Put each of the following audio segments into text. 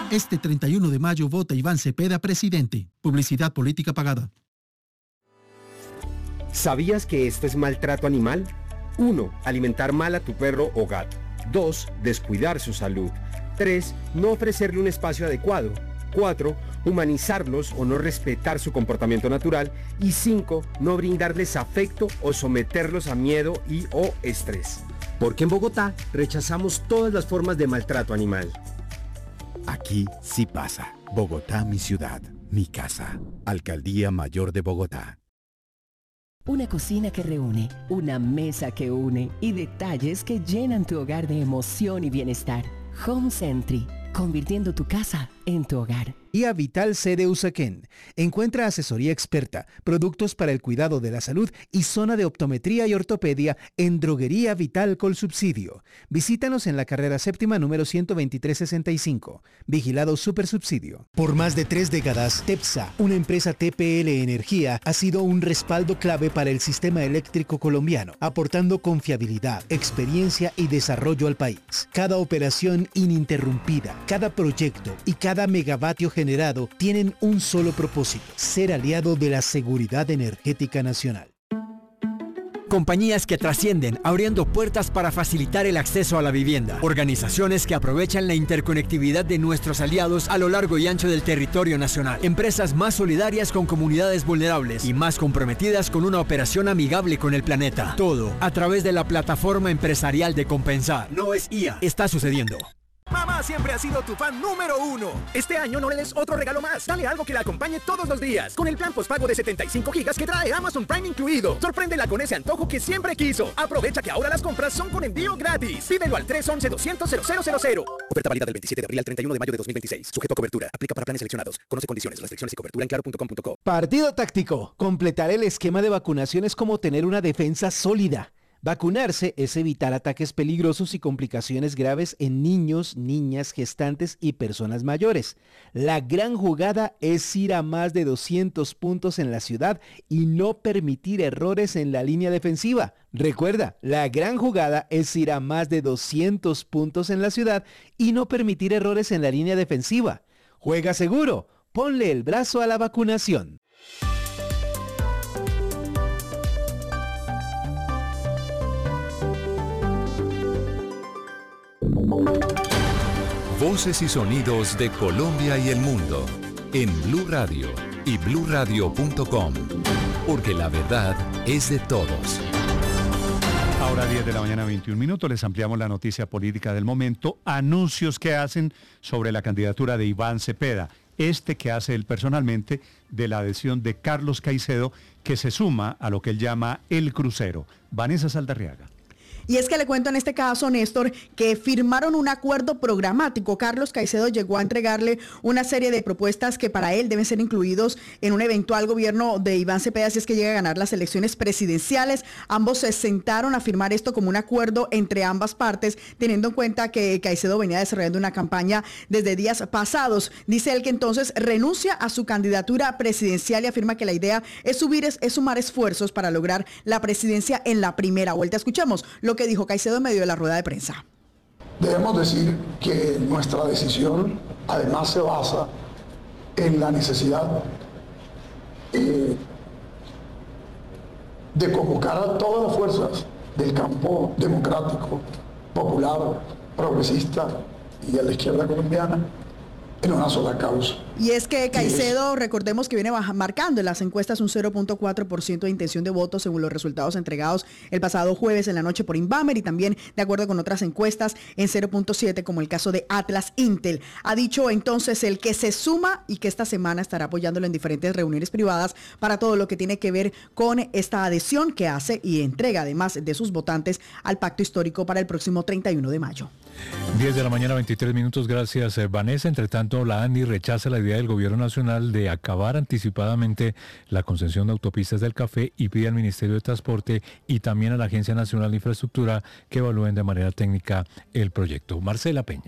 Este 31 de mayo vota Iván Cepeda presidente. Publicidad política pagada. ¿Sabías que esto es maltrato animal? 1. Alimentar mal a tu perro o gato. 2. Descuidar su salud. 3. No ofrecerle un espacio adecuado. 4. Humanizarlos o no respetar su comportamiento natural. Y 5. No brindarles afecto o someterlos a miedo o estrés. Porque en Bogotá rechazamos todas las formas de maltrato animal. Aquí sí pasa. Bogotá, mi ciudad, mi casa. Alcaldía Mayor de Bogotá. Una cocina que reúne, una mesa que une y detalles que llenan tu hogar de emoción y bienestar. Home Sentry, convirtiendo tu casa en tu hogar. Y a Vital C de Usaquén. Encuentra asesoría experta, productos para el cuidado de la salud y zona de optometría y ortopedia en Droguería Vital Colsubsidio. Visítanos en la carrera séptima número 12365. Vigilado Supersubsidio. Por más de 3 décadas, TEPSA, una empresa TPL Energía, ha sido un respaldo clave para el sistema eléctrico colombiano, aportando confiabilidad, experiencia y desarrollo al país. Cada operación ininterrumpida, cada proyecto y cada megavatio generado tienen un solo propósito: ser aliado de la seguridad energética nacional. Compañías que trascienden, abriendo puertas para facilitar el acceso a la vivienda. Organizaciones que aprovechan la interconectividad de nuestros aliados a lo largo y ancho del territorio nacional. Empresas más solidarias con comunidades vulnerables y más comprometidas con una operación amigable con el planeta. Todo a través de la plataforma empresarial de Compensar. No es IA. Está sucediendo. Mamá siempre ha sido tu fan número 1. Este año no le des otro regalo más. Dale algo que la acompañe todos los días. Con el plan postpago de 75 gigas que trae Amazon Prime incluido. Sorpréndela con ese antojo que siempre quiso. Aprovecha que ahora las compras son con envío gratis. Pídelo al 311-200-0000. Oferta válida del 27 de abril al 31 de mayo de 2026. Sujeto a cobertura. Aplica para planes seleccionados. Conoce condiciones, restricciones y cobertura en claro.com.co. Partido táctico. Completar el esquema de vacunación es como tener una defensa sólida. Vacunarse es evitar ataques peligrosos y complicaciones graves en niños, niñas, gestantes y personas mayores. La gran jugada es ir a más de 200 puntos en la ciudad y no permitir errores en la línea defensiva. Recuerda, la gran jugada es ir a más de 200 puntos en la ciudad y no permitir errores en la línea defensiva. Juega seguro, ponle el brazo a la vacunación. Voces y sonidos de Colombia y el mundo en Blue Radio y bluradio.com, porque la verdad es de todos. Ahora 10 de la mañana, 21 minutos, les ampliamos la noticia política del momento. Anuncios que hacen sobre la candidatura de Iván Cepeda, que hace él personalmente, de la adhesión de Carlos Caicedo, que se suma a lo que él llama el crucero. Vanessa Saldarriaga. Y es que le cuento en este caso, Néstor, que firmaron un acuerdo programático. Carlos Caicedo llegó a entregarle una serie de propuestas que para él deben ser incluidos en un eventual gobierno de Iván Cepeda si es que llega a ganar las elecciones presidenciales. Ambos se sentaron a firmar esto como un acuerdo entre ambas partes, teniendo en cuenta que Caicedo venía desarrollando una campaña desde días pasados. Dice él que entonces renuncia a su candidatura presidencial y afirma que la idea es sumar esfuerzos para lograr la presidencia en la primera vuelta. Escuchemos lo que dijo Caicedo en medio de la rueda de prensa. Debemos decir que nuestra decisión además se basa en la necesidad de convocar a todas las fuerzas del campo democrático, popular, progresista y de la izquierda colombiana en una sola causa. Y es que Caicedo, recordemos que viene marcando en las encuestas un 0.4% de intención de voto según los resultados entregados el pasado jueves en la noche por Inbamer y también de acuerdo con otras encuestas en 0.7 como el caso de Atlas Intel. Ha dicho entonces el que se suma y que esta semana estará apoyándolo en diferentes reuniones privadas para todo lo que tiene que ver con esta adhesión que hace y entrega además de sus votantes al pacto histórico para el próximo 31 de mayo. 10 de la mañana, 23 minutos, gracias Vanessa. Entre tanto, la ANDI rechaza la idea del gobierno nacional de acabar anticipadamente la concesión de autopistas del Café y pide al Ministerio de Transporte y también a la Agencia Nacional de Infraestructura que evalúen de manera técnica el proyecto. Marcela Peña.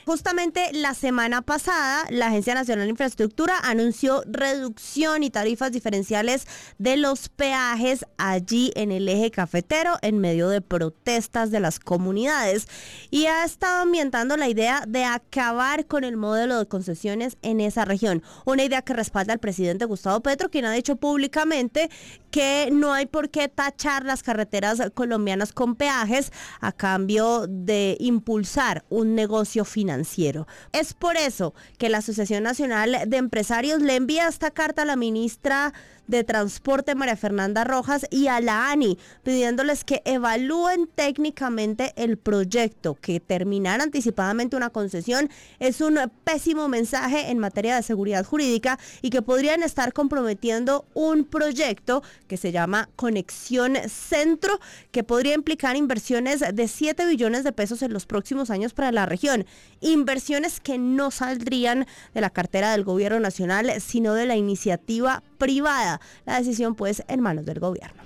Justamente la semana pasada, la Agencia Nacional de Infraestructura anunció reducción y tarifas diferenciales de los peajes allí en el eje cafetero en medio de protestas de las comunidades y ha estado ambientando la idea de acabar con el modelo de concesiones en esa región. Una idea que respalda al presidente Gustavo Petro, quien ha dicho públicamente que no hay por qué tachar las carreteras colombianas con peajes a cambio de impulsar un negocio financiero. Es por eso que la Asociación Nacional de Empresarios le envía esta carta a la ministra de Transporte, María Fernanda Rojas, y a la ANI, pidiéndoles que evalúen técnicamente el proyecto. Que terminar anticipadamente una concesión es un pésimo mensaje en materia de seguridad jurídica y que podrían estar comprometiendo un proyecto que se llama Conexión Centro, que podría implicar inversiones de 7 billones de pesos en los próximos años para la región. Inversiones que no saldrían de la cartera del gobierno nacional, sino de la iniciativa privada. La decisión, pues, en manos del gobierno.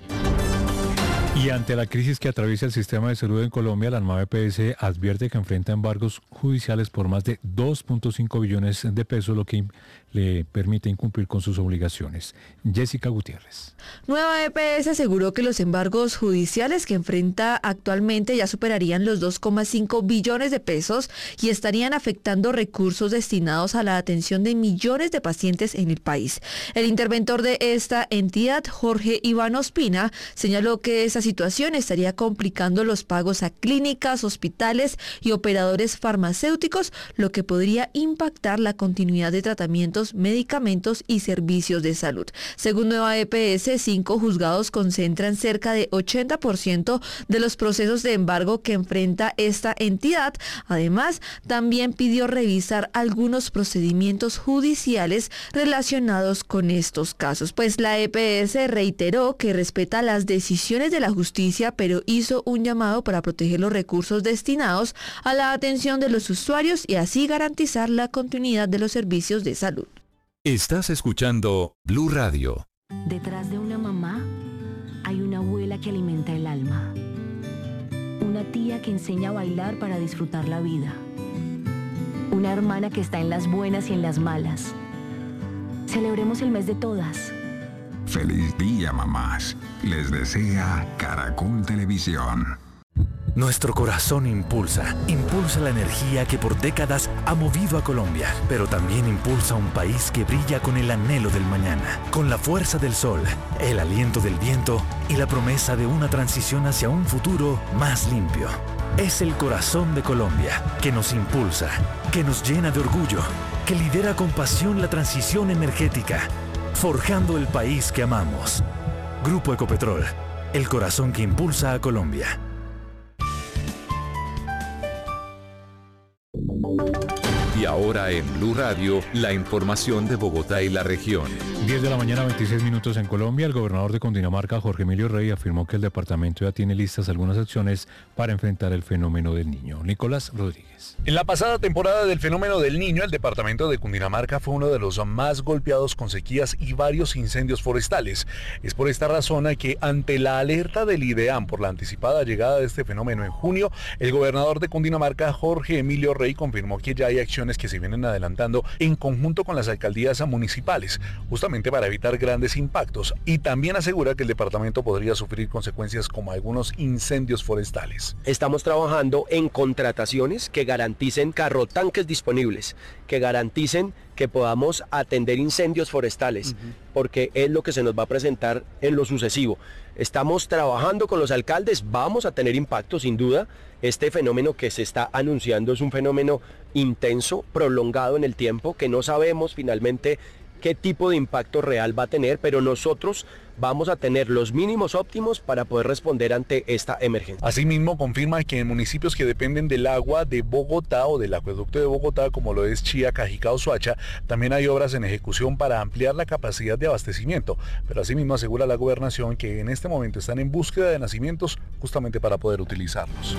Y ante la crisis que atraviesa el sistema de salud en Colombia, la nueva EPS advierte que enfrenta embargos judiciales por más de 2.5 billones de pesos, lo que le permite incumplir con sus obligaciones. Jessica Gutiérrez. Nueva EPS aseguró que los embargos judiciales que enfrenta actualmente ya superarían los 2.5 billones de pesos y estarían afectando recursos destinados a la atención de millones de pacientes en el país. El interventor de esta entidad, Jorge Iván Ospina, señaló que esa situación estaría complicando los pagos a clínicas, hospitales y operadores farmacéuticos, lo que podría impactar la continuidad de tratamientos, medicamentos y servicios de salud. Según Nueva EPS, 5 juzgados concentran cerca de 80% de los procesos de embargo que enfrenta esta entidad. Además, también pidió revisar algunos procedimientos judiciales relacionados con estos casos, pues la EPS reiteró que respeta las decisiones de la justicia, pero hizo un llamado para proteger los recursos destinados a la atención de los usuarios y así garantizar la continuidad de los servicios de salud. Estás escuchando Blue Radio. Detrás de una mamá hay una abuela que alimenta el alma, una tía que enseña a bailar para disfrutar la vida, una hermana que está en las buenas y en las malas. Celebremos el mes de todas. Feliz día, mamás. Les desea Caracol Televisión. Nuestro corazón impulsa la energía que por décadas ha movido a Colombia, pero también impulsa un país que brilla con el anhelo del mañana, con la fuerza del sol, el aliento del viento y la promesa de una transición hacia un futuro más limpio. Es el corazón de Colombia que nos impulsa, que nos llena de orgullo, que lidera con pasión la transición energética, forjando el país que amamos. Grupo Ecopetrol, el corazón que impulsa a Colombia. Y ahora en Blue Radio, la información de Bogotá y la región. 10 de la mañana, 26 minutos en Colombia. El gobernador de Cundinamarca, Jorge Emilio Rey, afirmó que el departamento ya tiene listas algunas acciones para enfrentar el fenómeno del Niño. Nicolás Rodríguez. En la pasada temporada del fenómeno del Niño, el departamento de Cundinamarca fue uno de los más golpeados con sequías y varios incendios forestales. Es por esta razón que ante la alerta del IDEAM por la anticipada llegada de este fenómeno en junio, el gobernador de Cundinamarca, Jorge Emilio Rey, confirmó que ya hay acciones que se vienen adelantando en conjunto con las alcaldías municipales, justamente para evitar grandes impactos, y también asegura que el departamento podría sufrir consecuencias como algunos incendios forestales. Estamos trabajando en contrataciones que garanticen carrotanques disponibles, que garanticen que podamos atender incendios forestales, porque es lo que se nos va a presentar en lo sucesivo. Estamos trabajando con los alcaldes, vamos a tener impacto sin duda. Este fenómeno que se está anunciando es un fenómeno intenso, prolongado en el tiempo, que no sabemos finalmente qué tipo de impacto real va a tener, pero nosotros vamos a tener los mínimos óptimos para poder responder ante esta emergencia. Asimismo, confirma que en municipios que dependen del agua de Bogotá o del acueducto de Bogotá, como lo es Chía, Cajicá o Soacha, también hay obras en ejecución para ampliar la capacidad de abastecimiento, pero asimismo asegura la gobernación que en este momento están en búsqueda de nacimientos justamente para poder utilizarlos.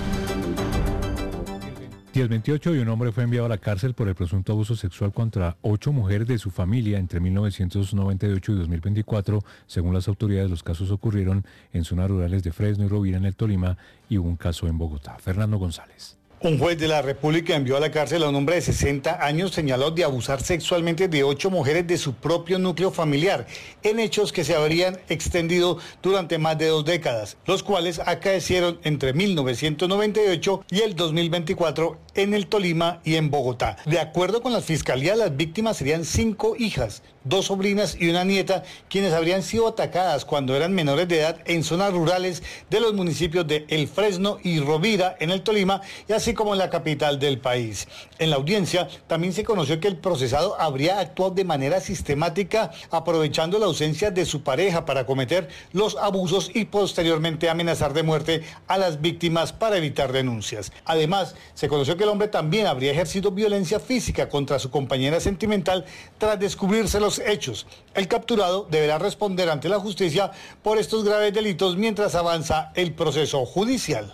10:28 y un hombre fue enviado a la cárcel por el presunto abuso sexual contra 8 mujeres de su familia entre 1998 y 2024. Según las autoridades, los casos ocurrieron en zonas rurales de Fresno y Rovira en el Tolima y hubo un caso en Bogotá. Fernando González. Un juez de la República envió a la cárcel a un hombre de 60 años señalado de abusar sexualmente de 8 mujeres de su propio núcleo familiar, en hechos que se habrían extendido durante más de 2 décadas, los cuales acaecieron entre 1998 y el 2024 en el Tolima y en Bogotá. De acuerdo con la Fiscalía, las víctimas serían 5 hijas, 2 sobrinas y una nieta, quienes habrían sido atacadas cuando eran menores de edad en zonas rurales de los municipios de El Fresno y Rovira en el Tolima, y así como en la capital del país. En la audiencia también se conoció que el procesado habría actuado de manera sistemática, aprovechando la ausencia de su pareja para cometer los abusos y posteriormente amenazar de muerte a las víctimas para evitar denuncias. Además, se conoció que el hombre también habría ejercido violencia física contra su compañera sentimental tras descubrirse los hechos. El capturado deberá responder ante la justicia por estos graves delitos mientras avanza el proceso judicial.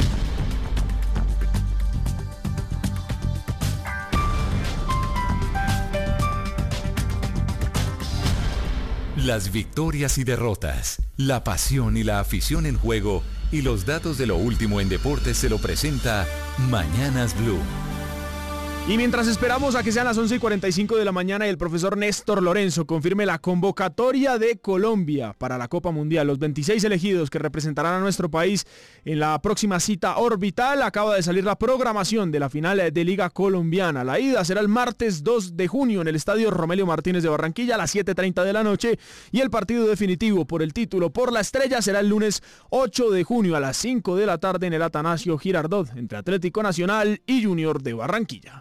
Las victorias y derrotas, la pasión y la afición en juego y los datos de lo último en deportes se lo presenta Mañanas Blue. Y mientras esperamos a que sean las 11:45 de la mañana y el profesor Néstor Lorenzo confirme la convocatoria de Colombia para la Copa Mundial, los 26 elegidos que representarán a nuestro país en la próxima cita orbital, acaba de salir la programación de la final de Liga Colombiana. La ida será el martes 2 de junio en el Estadio Romelio Martínez de Barranquilla a las 7:30 de la noche y el partido definitivo por el título por la estrella será el lunes 8 de junio a las 5 de la tarde en el Atanasio Girardot entre Atlético Nacional y Junior de Barranquilla.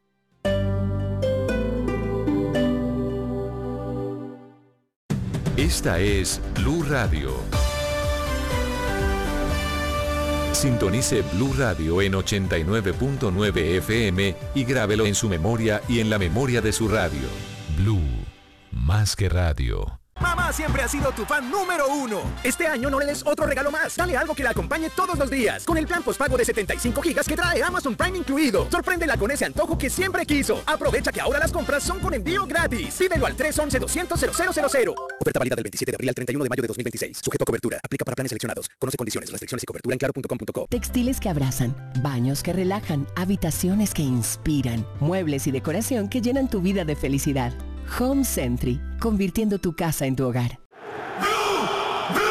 Esta es Blue Radio. Sintonice Blue Radio en 89.9 FM y grábelo en su memoria y en la memoria de su radio. Blue, más que radio. Mamá siempre ha sido tu fan número 1. Este año no le des otro regalo más. Dale algo que la acompañe todos los días. Con el plan postpago de 75 gigas que trae Amazon Prime incluido. Sorpréndela con ese antojo que siempre quiso. Aprovecha que ahora las compras son con envío gratis. Pídelo al 311-200-0000. Oferta válida del 27 de abril al 31 de mayo de 2026. Sujeto a cobertura. Aplica para planes seleccionados. Conoce condiciones, restricciones y cobertura en claro.com.co. Textiles que abrazan, baños que relajan, habitaciones que inspiran, muebles y decoración que llenan tu vida de felicidad. Home Sentry, convirtiendo tu casa en tu hogar.